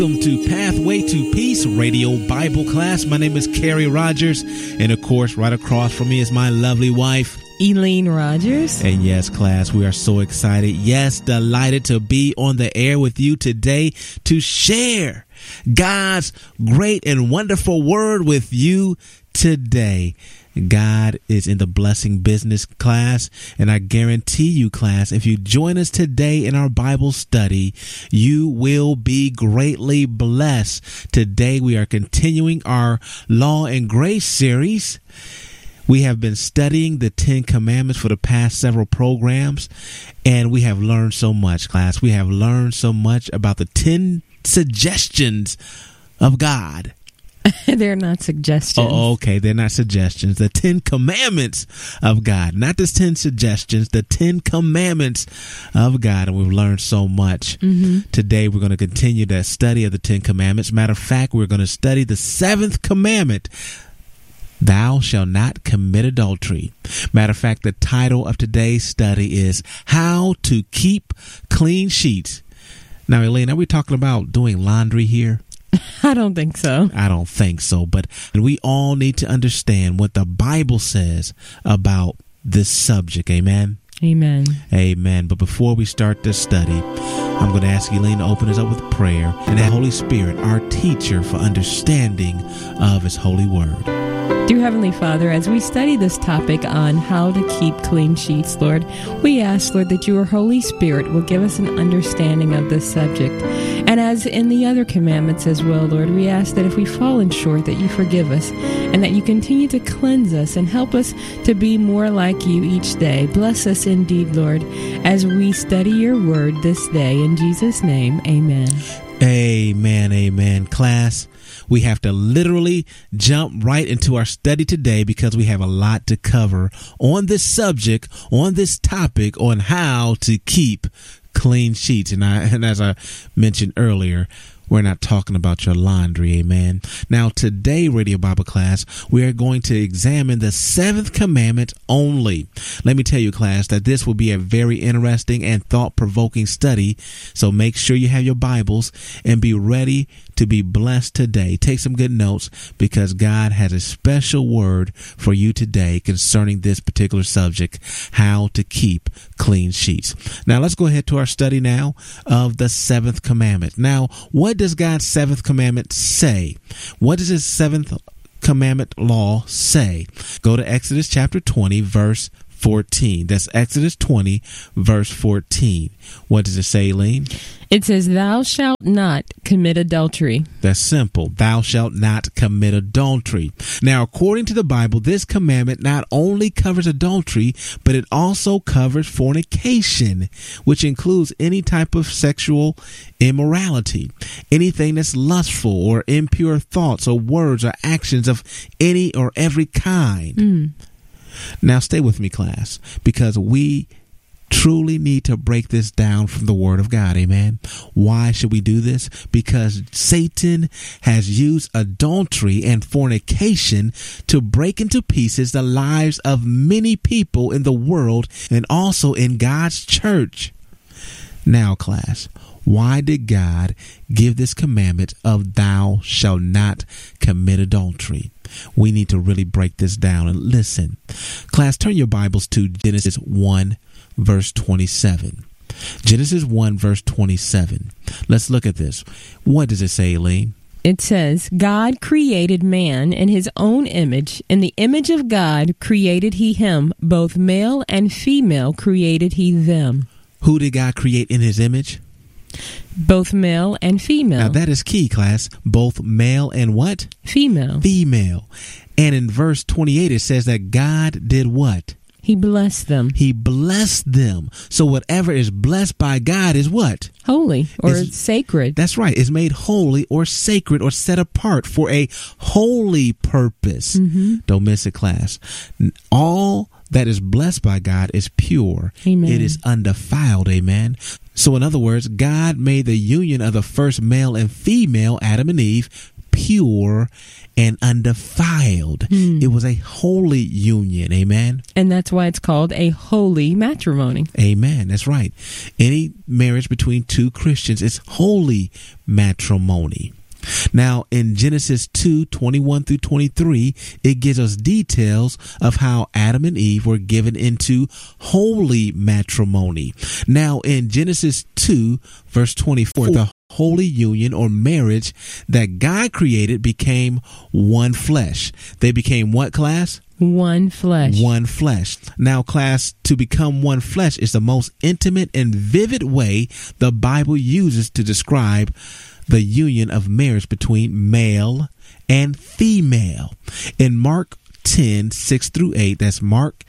Welcome to Pathway to Peace Radio Bible class. My name is Carrie Rogers, and of course, right across from me is my lovely wife, Elaine Rogers. And yes, class, we are so excited. Yes, delighted to be on the air with you today to share God's great and wonderful word with you today. God is in the blessing business, class, and I guarantee you, class, if you join us today in our Bible study, you will be greatly blessed. Today we are continuing our Law and Grace series. We have been studying the 10 Commandments for the past several programs, and we have learned so much, class. We have learned so much about the 10 suggestions of God. They're not suggestions. Oh, okay. They're not suggestions. The 10 Commandments of God. Not just 10 suggestions, the 10 Commandments of God. And we've learned so much. Today, we're going to continue the study of the 10 Commandments. Matter of fact, we're going to study the 7th commandment. Thou shalt not commit adultery. Matter of fact, the title of today's study is How to Keep Clean Sheets. Now, Elaine, are we talking about doing laundry here? I don't think so. I don't think so, but we all need to understand what the Bible says about this subject. Amen? Amen. Amen. But before we start this study, I'm going to ask Elaine to open us up with prayer and the Holy Spirit, our teacher for understanding of His holy word. Dear Heavenly Father, as we study this topic on how to keep clean sheets, Lord, we ask, Lord, that your Holy Spirit will give us an understanding of this subject. And as in the other commandments as well, Lord, we ask that if we fall short, that you forgive us and that you continue to cleanse us and help us to be more like you each day. Bless us indeed, Lord, as we study your word this day. In Jesus' name, amen. Amen, amen. Class, we have to literally jump right into our study today because we have a lot to cover on this subject, on this topic, on how to keep clean sheets. And as I mentioned earlier, we're not talking about your laundry, amen. Now, today, Radio Bible class, we are going to examine the 7th commandment only. Let me tell you, class, that this will be a very interesting and thought-provoking study. So make sure you have your Bibles and be ready to be blessed today. Take some good notes because God has a special word for you today concerning this particular subject, how to keep clean sheets. Now, let's go ahead to our study now of the 7th commandment. Now, what does God's 7th commandment say? What does His 7th commandment law say? Go to Exodus chapter 20, verse 14. That's Exodus 20, verse 14. What does it say, Elaine? It says, thou shalt not commit adultery. That's simple. Thou shalt not commit adultery. Now, according to the Bible, this commandment not only covers adultery, but it also covers fornication, which includes any type of sexual immorality, anything that's lustful or impure thoughts or words or actions of any or every kind. Now, stay with me, class, because we truly need to break this down from the Word of God. Amen. Why should we do this? Because Satan has used adultery and fornication to break into pieces the lives of many people in the world and also in God's church. Now, class, why did God give this commandment of thou shalt not commit adultery? We need to really break this down and listen. Class, turn your Bibles to Genesis 1, verse 27. Genesis 1, verse 27. Let's look at this. What does it say, Elaine? It says, God created man in his own image. In the image of God created he him. Both male and female created he them. Who did God create in his image? Both male and female. Now that is key, class. Both male and what? Female. Female. And in verse 28, it says that God did what? He blessed them. He blessed them. So whatever is blessed by God is what? Holy or sacred. That's right. It's made holy or sacred or set apart for a holy purpose. Don't miss it, class. All that is blessed by God is pure. Amen. It is undefiled. Amen. So in other words, God made the union of the first male and female, Adam and Eve, pure and undefiled. It was a holy union. Amen. And that's why it's called a holy matrimony. Amen. That's right. Any marriage between two Christians is holy matrimony. Now, in Genesis 2:21 through 23, it gives us details of how Adam and Eve were given into holy matrimony. Now, in Genesis 2, verse 24, the holy union or marriage that God created became one flesh. They became what, class? One flesh. One flesh. Now, class, to become one flesh is the most intimate and vivid way the Bible uses to describe the union of marriage between male and female. In Mark 10:6 through 8, that's Mark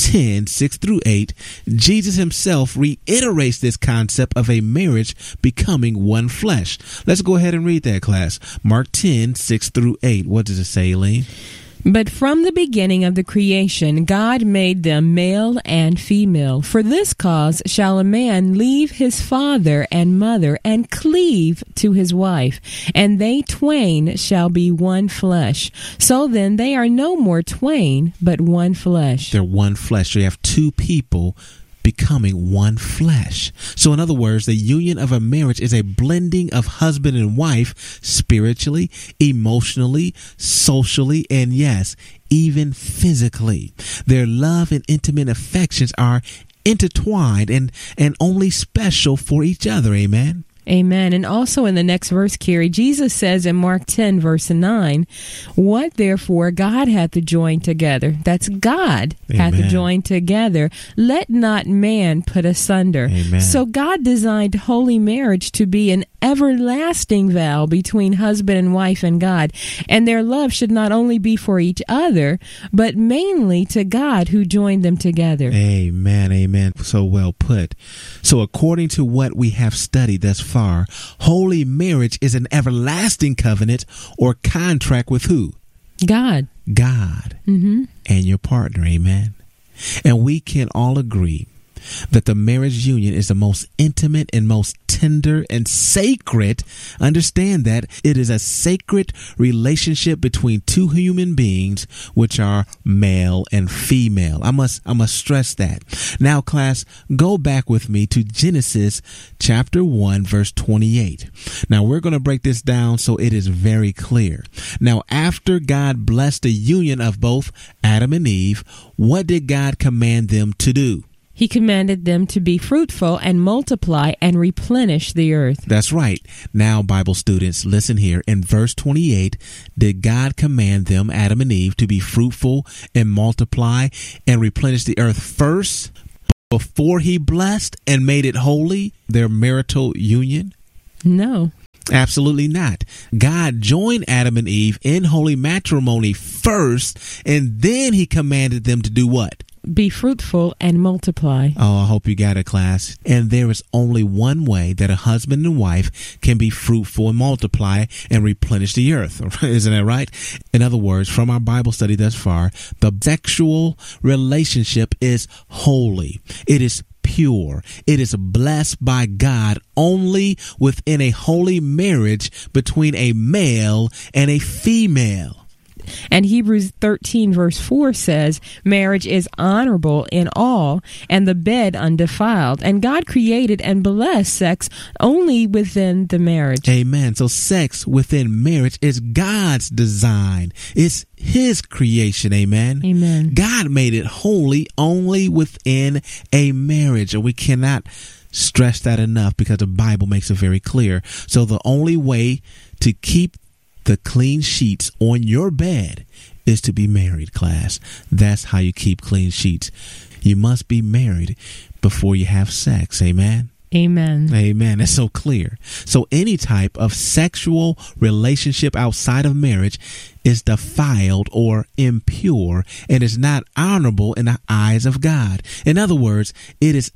10:6 through 8, Jesus himself reiterates this concept of a marriage becoming one flesh. Let's go ahead and read that, class. Mark 10:6 through 8. What does it say, Elaine? But from the beginning of the creation, God made them male and female. For this cause shall a man leave his father and mother and cleave to his wife, and they twain shall be one flesh. So then they are no more twain, but one flesh. They're one flesh. So you have two people becoming one flesh. So in other words, the union of a marriage is a blending of husband and wife spiritually, emotionally, socially, and yes, even physically. Their love and intimate affections are intertwined and only special for each other. Amen. Amen. And also in the next verse, Carrie, Jesus says in Mark 10, verse 9, what therefore God hath joined together, that's God, Amen, hath joined together, let not man put asunder. Amen. So God designed holy marriage to be an everlasting vow between husband and wife and God. And their love should not only be for each other, but mainly to God who joined them together. Amen. Amen. So well put. So according to what we have studied thus far, holy marriage is an everlasting covenant or contract with who? God. God Mm-hmm. and your partner. Amen. And we can all agree that the marriage union is the most intimate and most tender and sacred. Understand that it is a sacred relationship between two human beings, which are male and female. I must stress that. Now, class, go back with me to Genesis chapter 1, verse 28. Now, we're going to break this down so it is very clear. Now, after God blessed the union of both Adam and Eve, what did God command them to do? He commanded them to be fruitful and multiply and replenish the earth. That's right. Now, Bible students, listen here. In verse 28, did God command them, Adam and Eve, to be fruitful and multiply and replenish the earth first before he blessed and made it holy, their marital union? No. Absolutely not. God joined Adam and Eve in holy matrimony first, and then he commanded them to do what? Be fruitful and multiply. Oh, I hope you got it, class. And there is only one way that a husband and wife can be fruitful and multiply and replenish the earth. Isn't that right? In other words, from our Bible study thus far, the sexual relationship is holy. It is pure. It is blessed by God only within a holy marriage between a male and a female. And Hebrews 13 verse 4 says, marriage is honorable in all, and the bed undefiled. And God created and blessed sex only within the marriage. Amen. So sex within marriage is God's design. It's his creation. Amen. Amen. God made it holy only within a marriage. And we cannot stress that enough because the Bible makes it very clear. So the only way to keep the clean sheets on your bed is to be married, class. That's how you keep clean sheets. You must be married before you have sex. Amen. Amen. Amen. That's so clear. So any type of sexual relationship outside of marriage is defiled or impure and is not honorable in the eyes of God. In other words, it is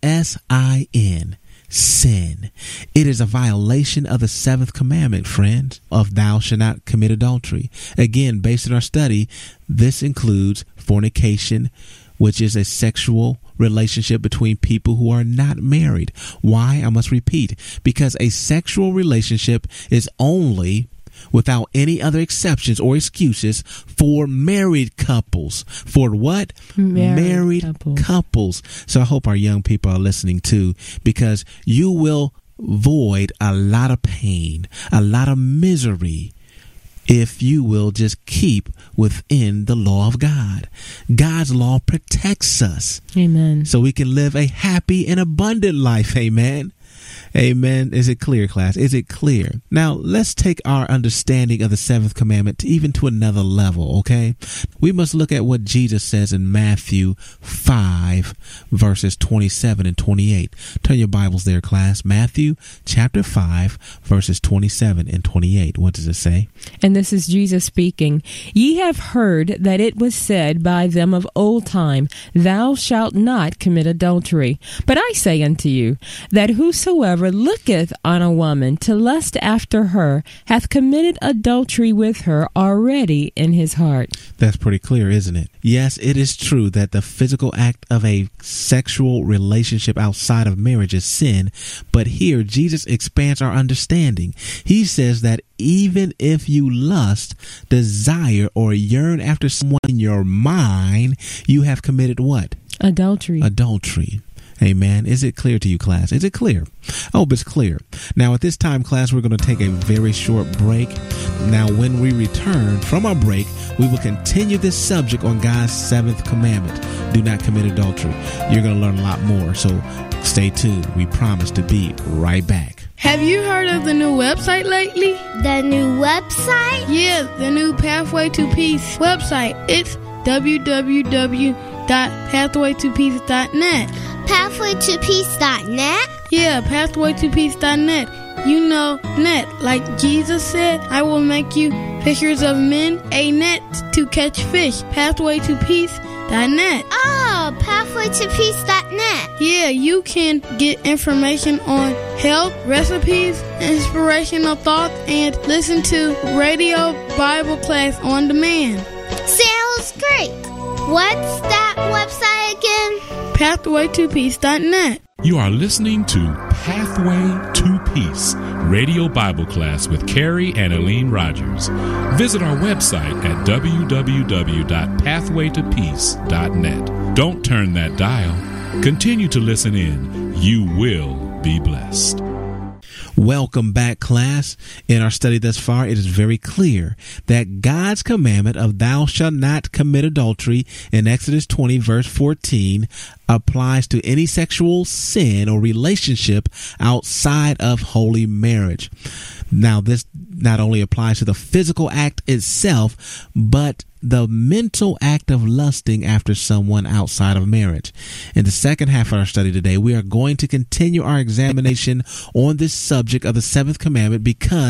sin. Sin. It is a violation of the seventh commandment, friends, of thou shalt not commit adultery. Again, based on our study, this includes fornication, which is a sexual relationship between people who are not married. Why? I must repeat, because a sexual relationship is only without any other exceptions or excuses for married couples. For what? Married couples. So I hope our young people are listening too, because you will avoid a lot of pain, a lot of misery, if you will just keep within the law of God. God's law protects us. Amen. So we can live a happy and abundant life. Amen. Amen. Is it clear, class? Is it clear? Now, let's take our understanding of the seventh commandment to another level, okay? We must look at what Jesus says in Matthew 5, verses 27 and 28. Turn your Bibles there, class. Matthew chapter 5, verses 27 and 28. What does it say? And this is Jesus speaking. Ye have heard that it was said by them of old time, Thou shalt not commit adultery. But I say unto you, that whosoever looketh on a woman to lust after her hath committed adultery with her already in his heart. That's pretty clear, isn't it? Yes, it is true that the physical act of a sexual relationship outside of marriage is sin, but here Jesus expands our understanding. He says that even if you lust, desire, or yearn after someone in your mind, you have committed what? Adultery. Adultery. Amen. Is it clear to you, class? Is it clear? I hope it's clear. Now, at this time, class, we're going to take a very short break. Now, when we return from our break, we will continue this subject on God's seventh commandment. Do not commit adultery. You're going to learn a lot more, so stay tuned. We promise to be right back. Have you heard of the new website lately? The new website? Yeah, the new Pathway to Peace website. It's www.pathwaytopeace.net. Pathwaytopeace.net? Yeah, pathwaytopeace.net. You know, net. Like Jesus said, I will make you fishers of men, a net to catch fish. Pathwaytopeace.net. Oh, pathwaytopeace.net. Yeah, you can get information on health, recipes, inspirational thoughts, and listen to radio Bible class on demand. Sounds great. What's that website again? Pathwaytopeace.net. You are listening to Pathway to Peace, radio Bible class with Carrie and Aline Rogers. Visit our website at www.pathwaytopeace.net. Don't turn that dial. Continue to listen in. You will be blessed. Welcome back, class. In our study thus far, it is very clear that God's commandment of thou shalt not commit adultery in Exodus 20, verse 14, applies to any sexual sin or relationship outside of holy marriage. Now, this not only applies to the physical act itself, but the mental act of lusting after someone outside of marriage. In the second half of our study today, we are going to continue our examination on this subject of the seventh commandment, because